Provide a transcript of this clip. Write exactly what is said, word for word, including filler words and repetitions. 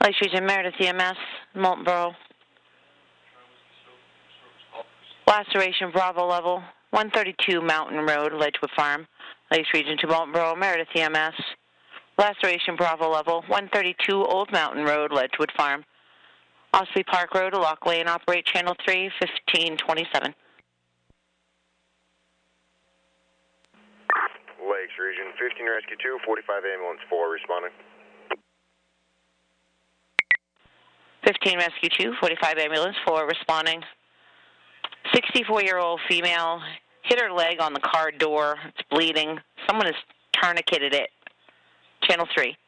Lakes Region Meredith E M S, Molten Borough. Laceration Bravo level, one thirty-two Mountain Road, Ledgewood Farm. Lakes Region to Molten Borough, Meredith E M S. Laceration Bravo level, one thirty-two Old Mountain Road, Ledgewood Farm. Osley Park Road, Lock Lane, operate channel three, fifteen twenty-seven. Lakes Region, fifteen Rescue two, forty-five Ambulance four, responding. fifteen Rescue two, forty-five Ambulance four, responding. sixty-four-year-old female hit her leg on the car door. It's bleeding. Someone has tourniqueted it. Channel three.